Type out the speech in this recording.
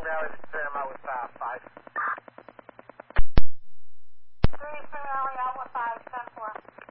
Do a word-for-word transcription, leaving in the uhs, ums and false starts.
Valley, this is Sam out with uh, five. Three, Spring Valley, out with five, ten four.